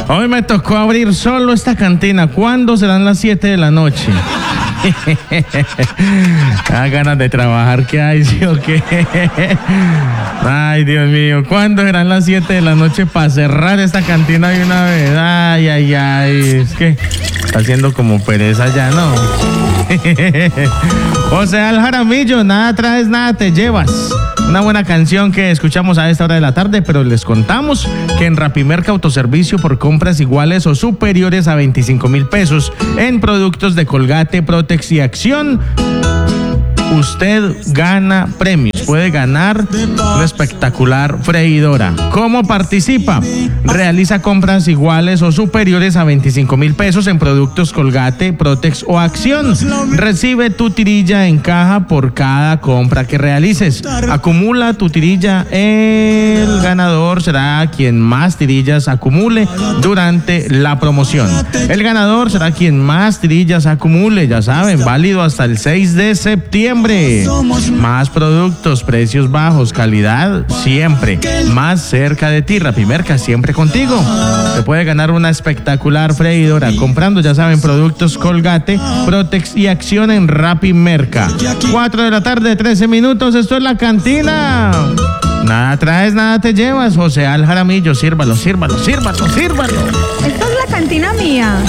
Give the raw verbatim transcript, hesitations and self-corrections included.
Hoy me tocó abrir solo esta cantina. ¿Cuándo serán las siete de la noche? Ah, ganas de trabajar que hay, ¿sí o qué? Ay, Dios mío, ¿cuándo serán las siete de la noche para cerrar esta cantina de una vez? Ay, ay, ay, es que está haciendo como pereza ya, ¿no? O sea, el Jaramillo, nada traes, nada te llevas. Una buena canción que escuchamos a esta hora de la tarde, pero les contamos que en Rapimerca Autoservicio, por compras iguales o superiores a veinticinco mil pesos en productos de Colgate, Protex y Acción, usted gana premios. Puede ganar una espectacular freidora. ¿Cómo participa? Realiza compras iguales o superiores a veinticinco mil pesos en productos Colgate, Protex o Acción. Recibe tu tirilla en caja por cada compra que realices. Acumula tu tirilla. El ganador será quien más tirillas acumule durante la promoción. El ganador será quien más tirillas acumule. Ya saben, válido hasta el seis de septiembre. Más productos, precios bajos, calidad siempre más cerca de ti. Rapimerca, siempre contigo. Se puede ganar una espectacular freidora comprando, ya saben, productos Colgate, Protex y Acción en Rapimerca. cuatro de la tarde, trece minutos. Esto es La Cantina. Nada traes, nada te llevas. José Al Jaramillo, sírvalo, sírvalo, sírvalo, sírvalo. Esta es la cantina mía.